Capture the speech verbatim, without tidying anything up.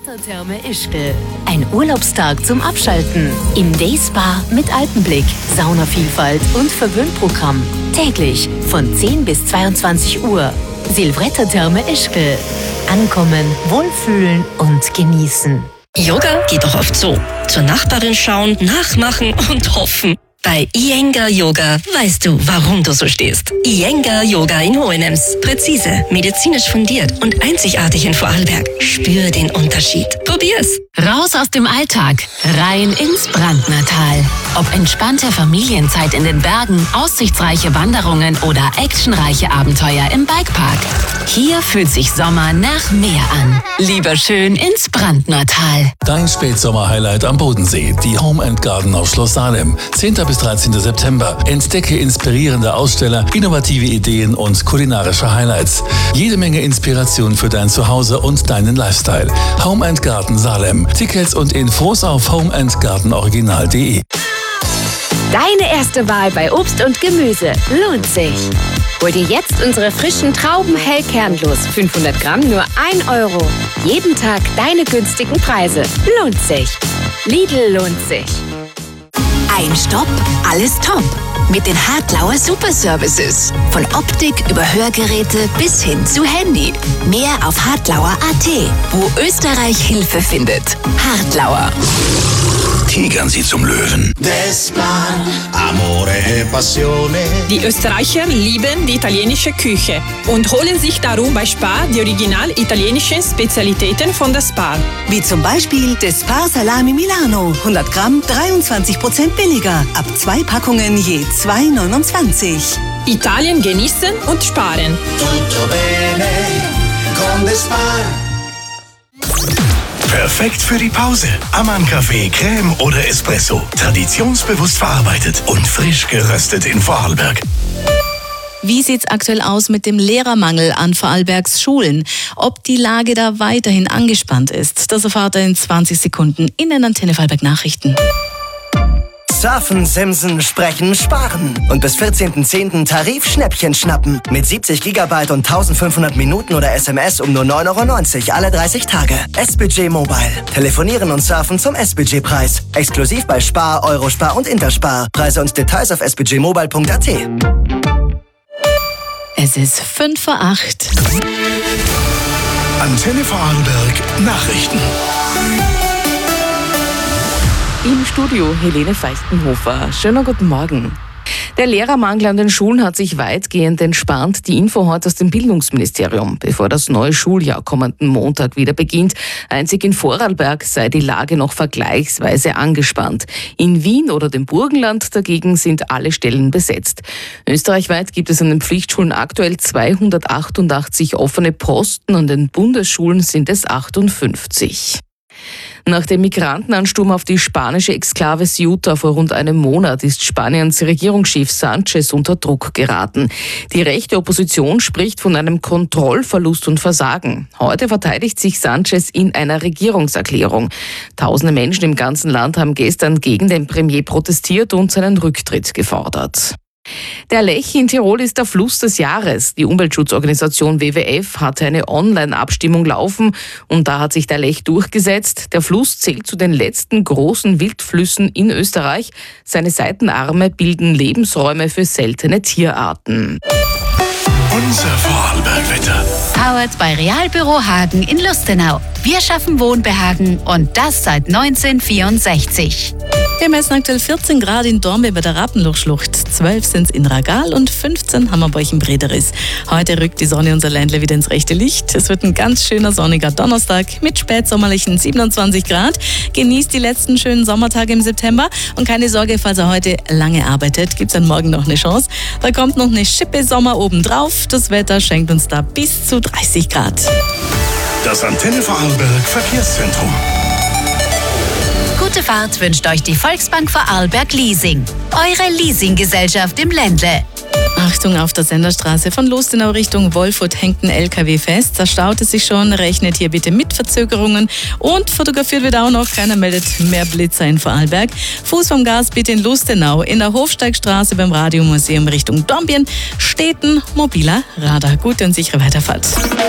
Silvrettertherme Ischgl. Ein Urlaubstag zum Abschalten. Im Dayspa mit Alpenblick, Saunavielfalt und Verwöhnprogramm. Täglich von zehn bis zweiundzwanzig Uhr. Silvrettertherme Ischgl. Ankommen, wohlfühlen und genießen. Yoga geht doch oft so. Zur Nachbarin schauen, nachmachen und hoffen. Bei Iyengar Yoga weißt du, warum du so stehst. Iyengar Yoga in Hohenems. Präzise, medizinisch fundiert und einzigartig in Vorarlberg. Spür den Unterschied. Probier's. Raus aus dem Alltag, rein ins Brandnertal. Ob entspannte Familienzeit in den Bergen, aussichtsreiche Wanderungen oder actionreiche Abenteuer im Bikepark. Hier fühlt sich Sommer nach Meer an. Lieber schön ins Brandnertal. Dein Spätsommer-Highlight am Bodensee, die Home and Garden auf Schloss Salem. zehnten bis dreizehnten September. Entdecke inspirierende Aussteller, innovative Ideen und kulinarische Highlights. Jede Menge Inspiration für dein Zuhause und deinen Lifestyle. Home and Garden Salem. Tickets und Infos auf home and garden original punkt de. Deine erste Wahl bei Obst und Gemüse lohnt sich. Hol dir jetzt unsere frischen Trauben hellkernlos. fünfhundert Gramm nur ein Euro. Jeden Tag deine günstigen Preise. Lohnt sich. Lidl lohnt sich. Ein Stopp, alles top. Mit den Hartlauer Super Services. Von Optik über Hörgeräte bis hin zu Handy. Mehr auf hartlauer punkt at, wo Österreich Hilfe findet. Hartlauer. Tigern Sie zum Löwen. Despan, amore e passione. Die Österreicher lieben die italienische Küche und holen sich darum bei Spar die original italienischen Spezialitäten von der Spar. Wie zum Beispiel der Spar Salami Milano. hundert Gramm, dreiundzwanzig Prozent billiger. Ab zwei Packungen je zwei neunundzwanzig. Italien genießen und sparen. Tutto bene con the Spar. Perfekt für die Pause. Ammann-Kaffee, Creme oder Espresso. Traditionsbewusst verarbeitet und frisch geröstet in Vorarlberg. Wie sieht's aktuell aus mit dem Lehrermangel an Vorarlbergs Schulen? Ob die Lage da weiterhin angespannt ist, das erfahrt ihr in zwanzig Sekunden in den Antenne Vorarlberg Nachrichten. Surfen, Simsen, Sprechen, Sparen. Und bis vierzehnten zehnten Tarif-Schnäppchen schnappen. Mit siebzig Gigabyte und eintausendfünfhundert Minuten oder S M S um nur neun Euro neunzig alle dreißig Tage. S-Budget Mobile. Telefonieren und surfen zum S-Budget-Preis. Exklusiv bei Spar, Eurospar und Interspar. Preise und Details auf s budget mobile punkt at. Es ist fünf vor acht. Antenne Vorarlberg Nachrichten. Im Studio Helene Feichtenhofer. Schönen guten Morgen. Der Lehrermangel an den Schulen hat sich weitgehend entspannt. Die Info heute aus dem Bildungsministerium, bevor das neue Schuljahr kommenden Montag wieder beginnt. Einzig in Vorarlberg sei die Lage noch vergleichsweise angespannt. In Wien oder dem Burgenland dagegen sind alle Stellen besetzt. Österreichweit gibt es an den Pflichtschulen aktuell zweihundertachtundachtzig offene Posten, an den Bundesschulen sind es achtundfünfzig. Nach dem Migrantenansturm auf die spanische Exklave Ceuta vor rund einem Monat ist Spaniens Regierungschef Sánchez unter Druck geraten. Die rechte Opposition spricht von einem Kontrollverlust und Versagen. Heute verteidigt sich Sánchez in einer Regierungserklärung. Tausende Menschen im ganzen Land haben gestern gegen den Premier protestiert und seinen Rücktritt gefordert. Der Lech in Tirol ist der Fluss des Jahres. Die Umweltschutzorganisation W W F hatte eine Online-Abstimmung laufen und da hat sich der Lech durchgesetzt. Der Fluss zählt zu den letzten großen Wildflüssen in Österreich. Seine Seitenarme bilden Lebensräume für seltene Tierarten. Unser Vorarlberg-Wetter. Powered bei Realbüro Hagen in Lustenau. Wir schaffen Wohnbehagen und das seit neunzehnhundertvierundsechzig. Wir messen aktuell vierzehn Grad in Dornbirn bei der Rapenlochschlucht, zwölf sind es in Ragal und fünfzehn haben wir bei euch in Brederis. Heute rückt die Sonne unser Ländle wieder ins rechte Licht. Es wird ein ganz schöner sonniger Donnerstag mit spätsommerlichen siebenundzwanzig Grad. Genießt die letzten schönen Sommertage im September und keine Sorge, falls ihr heute lange arbeitet, gibt es dann morgen noch eine Chance. Da kommt noch eine Schippe Sommer obendrauf. Das Wetter schenkt uns da bis zu dreißig Grad. Das Antenne Vorarlberg Verkehrszentrum. Gute Fahrt wünscht euch die Volksbank Vorarlberg Leasing. Eure Leasinggesellschaft im Ländle. Achtung, auf der Senderstraße von Lustenau Richtung Wolfurt hängt ein L K W fest. Da staut es sich schon. Rechnet hier bitte mit Verzögerungen. Und fotografiert wird auch noch. Keiner meldet mehr Blitzer in Vorarlberg. Fuß vom Gas bitte in Lustenau. In der Hofsteigstraße beim Radiomuseum Richtung Dornbirn steht ein mobiler Radar. Gute und sichere Weiterfahrt.